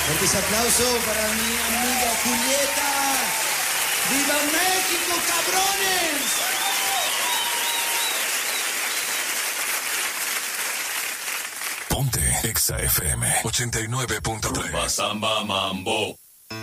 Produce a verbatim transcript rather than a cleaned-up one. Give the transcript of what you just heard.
Fuerte ese aplauso para mi amiga Julieta. ¡Viva México, cabrones! Ponte Exa F M ochenta y nueve punto tres. Samba Mambo.